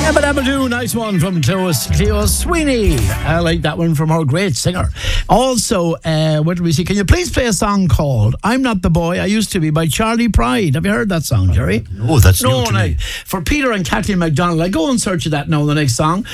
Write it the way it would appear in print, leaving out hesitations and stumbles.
Yabba-dabba-doo, nice one from Cleo Sweeney. I like that one from our great singer. Also, what do we see? Can you please play a song called I'm Not the Boy I Used to Be by Charlie Pride? Have you heard that song, Jerry? Oh, that's new to me. For Peter and Kathleen McDonald. I go and search that now, the next song.